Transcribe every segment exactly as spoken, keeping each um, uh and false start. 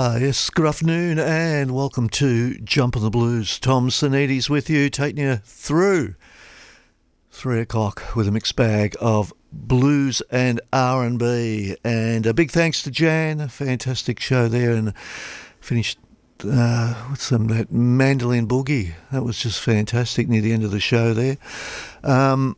Ah, yes, good afternoon and welcome to Jump on the Blues. Tom Sanides with you, taking you through three o'clock with a mixed bag of blues and R and B. And a big thanks to Jan, a fantastic show there, and finished uh, with some that mandolin boogie. That was just fantastic near the end of the show there. Um,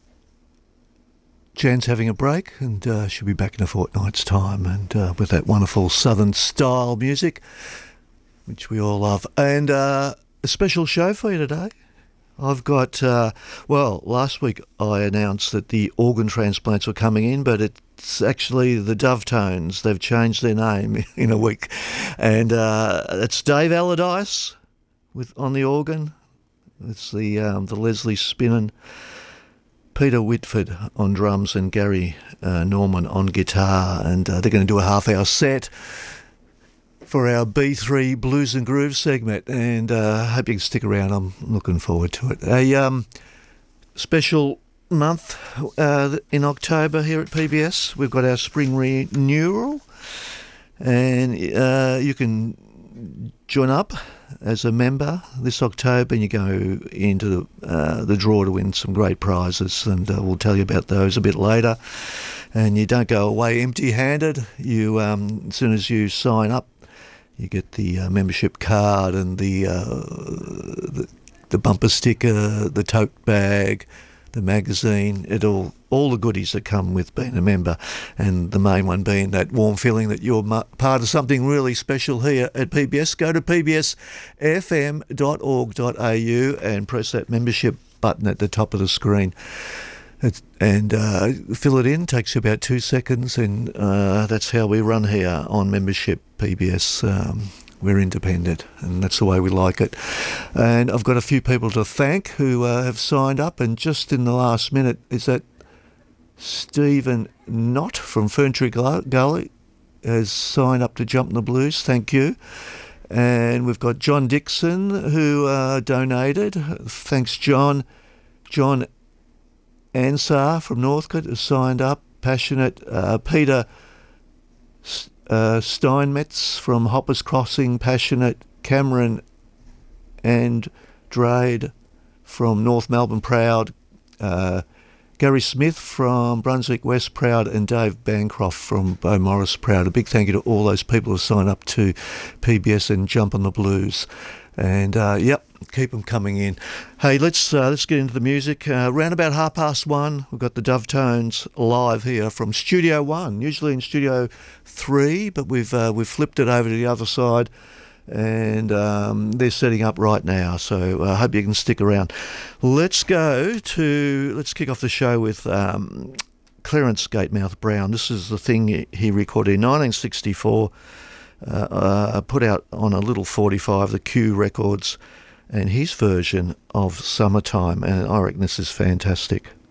Jan's having a break and uh, she'll be back in a fortnight's time, and uh, with that wonderful southern style music, which we all love. And uh, a special show for you today. I've got, uh, well, last week I announced that the organ transplants were coming in, but it's actually the Dovetones. They've changed their name in a week. And uh, it's Dave Allardyce with on the organ. It's the, um, the Leslie Spinnin, Peter Whitford on drums, and Gary uh, Norman on guitar, and uh, they're going to do a half-hour set for our B three Blues and Grooves segment, and I uh, hope you can stick around. I'm looking forward to it. A um, special month uh, in October here at P B S. We've got our spring renewal, and uh, you can join up as a member this October, and you go into uh, the draw to win some great prizes, and uh, we'll tell you about those a bit later. And you don't go away empty-handed. You, um, as soon as you sign up, you get the uh, membership card and the, uh, the the bumper sticker, the tote bag, the magazine. It all all the goodies that come with being a member, and the main one being that warm feeling that you're part of something really special here at P B S. Go to p b s f m dot org dot a u and press that membership button at the top of the screen. It's, and uh, fill it in. Takes you about two seconds, and uh, that's how we run here on membership P B S. Um, we're independent, and that's the way we like it. And I've got a few people to thank who uh, have signed up, and just in the last minute is that Stephen Knott from Ferntree Gully has signed up to Jump in the Blues. Thank you. And we've got John Dixon who uh, donated. Thanks, John. John Ansar from Northcote has signed up. Passionate. Uh, Peter uh, Steinmetz from Hoppers Crossing, passionate. Cameron Andrade from North Melbourne, proud. Uh, Gary Smith from Brunswick West, proud, and Dave Bancroft from Beaumaris, proud. A big thank you to all those people who signed up to P B S and Jump on the Blues. And, uh, yep, keep them coming in. Hey, let's uh, let's get into the music. Uh, around about half past one, we've got the Dovetones live here from Studio One, usually in Studio Three, but we've uh, we've flipped it over to the other side, and um, they're setting up right now, so I uh, hope you can stick around. Let's go to, let's kick off the show with um, Clarence Gatemouth Brown. This is the thing he recorded in nineteen sixty-four, uh, uh, put out on a little forty-five, the Q Records, and his version of Summertime, and I reckon this is fantastic.